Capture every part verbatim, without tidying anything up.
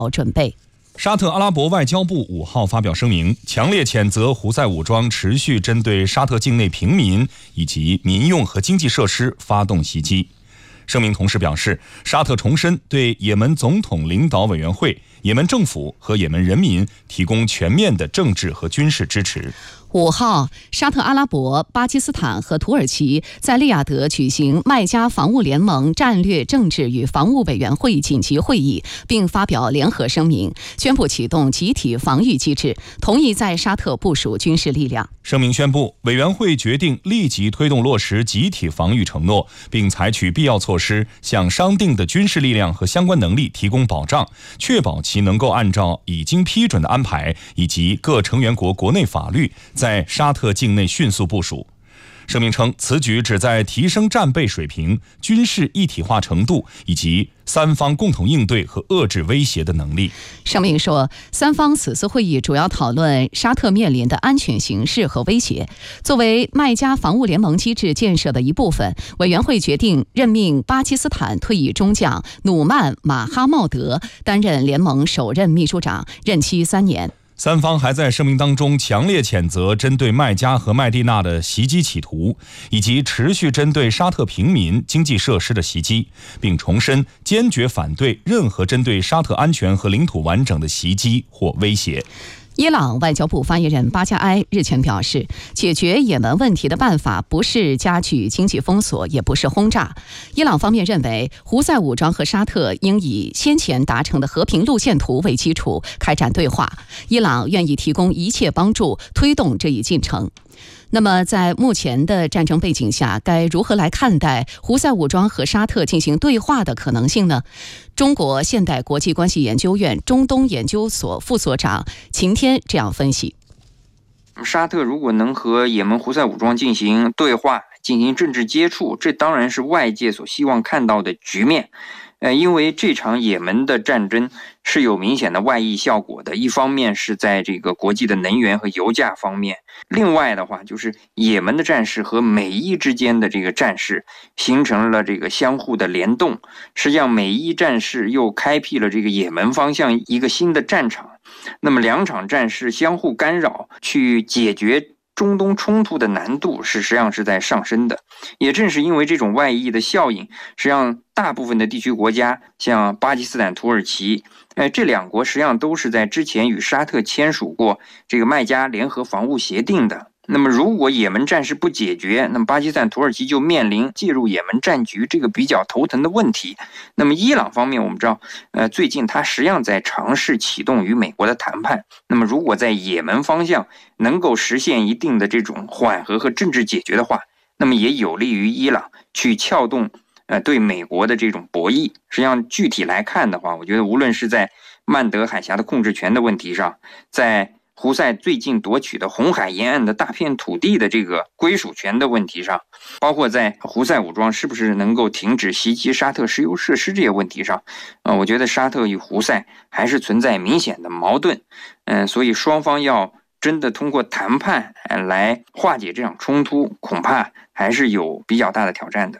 准备。 沙特阿拉伯外交部五号发表声明，强烈谴责胡塞武装持续针对沙特境内平民以及民用和经济设施发动袭击。声明同时表示，沙特重申对也门总统领导委员会、也门政府和也门人民提供全面的政治和军事支持。 五号，沙特阿拉伯、巴基斯坦和土耳其在利雅得举行麦加防务联盟战略政治与防务委员会紧急会议，并发表联合声明，宣布启动集体防御机制，同意在沙特部署军事力量。 声明宣布，委员会决定立即推动落实集体防御承诺，并采取必要措施，向商定的军事力量和相关能力提供保障，确保其能够按照已经批准的安排以及各成员国国内法律，在沙特境内迅速部署。声明称，此举旨在提升战备水平、军事一体化程度以及三方共同应对和遏制威胁的能力。 声明说，三方此次会议主要讨论沙特面临的安全形势和威胁。作为麦加防务联盟机制建设的一部分，委员会决定任命巴基斯坦退役中将努曼·马哈茂德担任联盟首任秘书长，任期三年。 三方还在声明当中强烈谴责针对麦加和麦地那的袭击企图，以及持续针对沙特平民、经济设施的袭击，并重申坚决反对任何针对沙特安全和领土完整的袭击或威胁。 伊朗外交部发言人巴加埃日前表示，解决也门问题的办法不是加剧经济封锁，也不是轰炸。伊朗方面认为，胡塞武装和沙特应以先前达成的和平路线图为基础开展对话，伊朗愿意提供一切帮助，推动这一进程。那么在目前的战争背景下，该如何来看待胡塞武装和沙特进行对话的可能性呢？中国现代国际关系研究院中东研究所副所长秦天这样分析： 沙特如果能和也门胡塞武装进行对话、进行政治接触，这当然是外界所希望看到的局面。呃，因为这场也门的战争是有明显的外溢效果的，一方面是在这个国际的能源和油价方面，另外的话就是也门的战事和美伊之间的这个战事形成了这个相互的联动，实际上美伊战事又开辟了这个也门方向一个新的战场，那么两场战事相互干扰，去解决中东冲突的难度是实际上是在上升的。也正是因为这种外溢的效应，实际上大部分的地区国家，像巴基斯坦、土耳其，呃，这两国实际上都是在之前与沙特签署过这个麦加联合防务协定的。那么如果也门战事不解决，那么巴基斯坦、土耳其就面临介入也门战局这个比较头疼的问题。那么伊朗方面，我们知道，呃，最近他实际上在尝试启动与美国的谈判。那么如果在也门方向能够实现一定的这种缓和和政治解决的话，那么也有利于伊朗去撬动呃对美国的这种博弈。实际上具体来看的话，我觉得无论是在曼德海峡的控制权的问题上，在胡塞最近夺取的红海沿岸的大片土地的这个归属权的问题上，包括在胡塞武装是不是能够停止袭击沙特石油设施这些问题上，呃，我觉得沙特与胡塞还是存在明显的矛盾。嗯、呃，所以双方要真的通过谈判来化解这场冲突，恐怕还是有比较大的挑战的。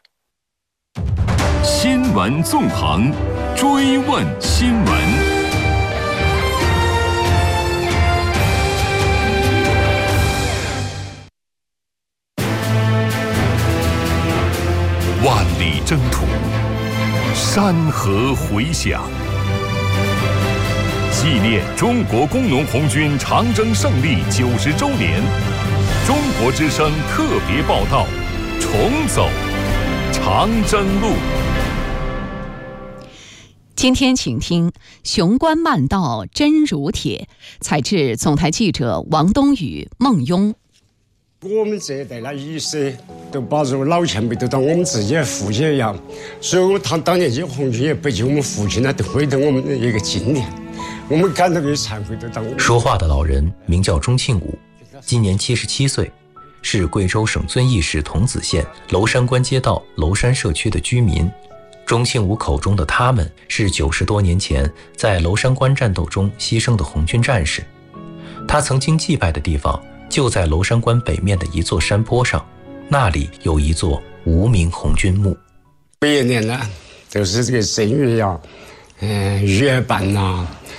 新闻纵横，追问新闻。万里征途，山河回响。纪念中国工农红军长征胜利九十周年，中国之声特别报道：重走长征路。 今天请听雄关漫道真如铁，采自总台记者王东宇、孟庸。 我们这一代的意识都把这个老前辈都当我们自己的父亲一样，所以我们当当年这红军也不及我们父亲呢，都回到我们的一个经验，我们感到有惭愧的当。 说话的老人名叫钟庆武，今年七十七岁，是贵州省遵义市桐梓县娄山关街道娄山社区的居民。钟庆武口中的他们是九十多年前在娄山关战斗中牺牲的红军战士。他曾经祭拜的地方就在娄山关北面的一座山坡上，那里有一座无名红军墓。 每一年呢，都是这个正月呀，嗯、月半呐、